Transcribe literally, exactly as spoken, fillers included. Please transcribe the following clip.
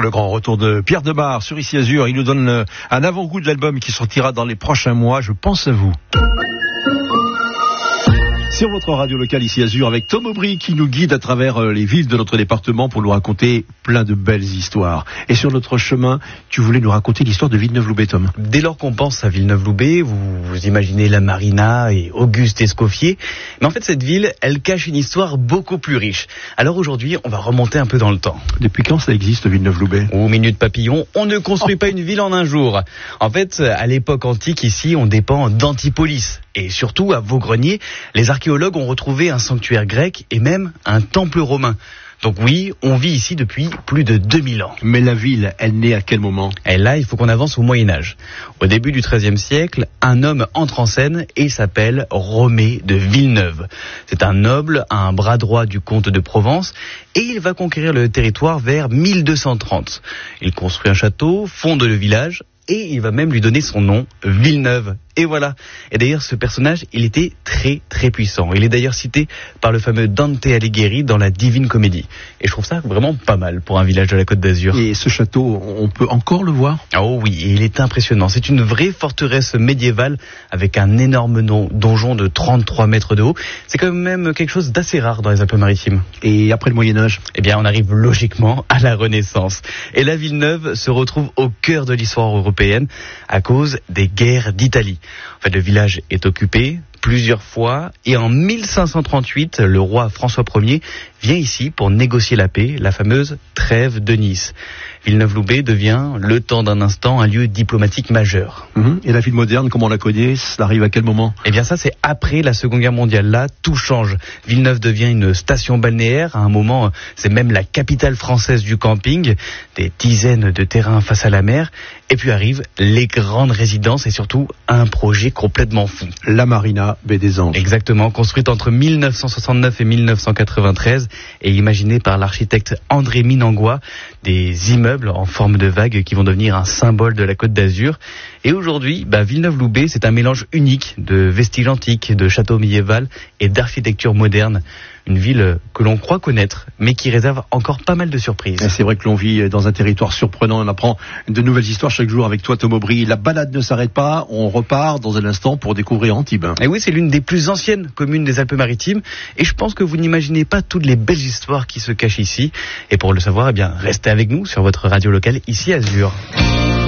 Le grand retour de Pierre Demar sur Ici Azur. Il nous donne un avant-goût de l'album qui sortira dans les prochains mois. Je pense à vous. Sur votre radio locale Ici Azur avec Tom Aubry qui nous guide à travers les villes de notre département pour nous raconter plein de belles histoires. Et sur notre chemin, tu voulais nous raconter l'histoire de Villeneuve-Loubet, Tom. Dès lors qu'on pense à Villeneuve-Loubet, vous, vous imaginez la marina et Auguste Escoffier. Mais en fait, cette ville, elle cache une histoire beaucoup plus riche. Alors aujourd'hui, on va remonter un peu dans le temps. Depuis quand ça existe, Villeneuve-Loubet ? Au Minute Papillon, on ne construit oh. pas une ville en un jour. En fait, à l'époque antique, ici, on dépend d'Antipolis. Et surtout, à Vaugrenier, les archéologues ont retrouvé un sanctuaire grec et même un temple romain. Donc oui, on vit ici depuis plus de deux mille ans. Mais la ville, elle naît à quel moment ? Et là, il faut qu'on avance au Moyen-Âge. Au début du treizième siècle, un homme entre en scène et s'appelle Romée de Villeneuve. C'est un noble, un bras droit du comte de Provence, et il va conquérir le territoire vers mille deux cent trente. Il construit un château, fonde le village, et il va même lui donner son nom, Villeneuve. Et voilà. Et d'ailleurs, ce personnage, il était très très puissant. Il est d'ailleurs cité par le fameux Dante Alighieri dans la Divine Comédie. Et je trouve ça vraiment pas mal pour un village de la Côte d'Azur. Et ce château, on peut encore le voir ? Oh oui, et il est impressionnant. C'est une vraie forteresse médiévale avec un énorme donjon de trente-trois mètres de haut. C'est quand même quelque chose d'assez rare dans les Alpes-Maritimes. Et après le Moyen-Âge ? Eh bien, on arrive logiquement à la Renaissance. Et la Villeneuve se retrouve au cœur de l'histoire européenne à cause des guerres d'Italie. En fait, le village est occupé plusieurs fois et en mille cinq cent trente-huit, le roi François Ier vient ici pour négocier la paix, la fameuse trêve de Nice. Villeneuve-Loubet devient, le temps d'un instant, un lieu diplomatique majeur. Mmh. Et la ville moderne, comme on la connaît, ça arrive à quel moment ? Eh bien ça, c'est après la Seconde Guerre mondiale. Là, tout change. Villeneuve devient une station balnéaire. À un moment, c'est même la capitale française du camping. Des dizaines de terrains face à la mer. Et puis arrivent les grandes résidences et surtout un projet complètement fou. La marina Baie des Anges. Exactement, construite entre mille neuf cent soixante-neuf et mille neuf cent quatre-vingt-treize et imaginée par l'architecte André Minangua. Des immeubles en forme de vague qui vont devenir un symbole de la Côte d'Azur. Et aujourd'hui, bah, Villeneuve-Loubet, c'est un mélange unique de vestiges antiques, de châteaux médiévals et d'architecture moderne. Une ville que l'on croit connaître, mais qui réserve encore pas mal de surprises. Et c'est vrai que l'on vit dans un territoire surprenant. On apprend de nouvelles histoires chaque jour avec toi, Tom Aubry. La balade ne s'arrête pas. On repart dans un instant pour découvrir Antibes. Et oui, c'est l'une des plus anciennes communes des Alpes-Maritimes. Et je pense que vous n'imaginez pas toutes les belles histoires qui se cachent ici. Et pour le savoir, eh bien, restez avec nous sur votre radio locale Ici Azur.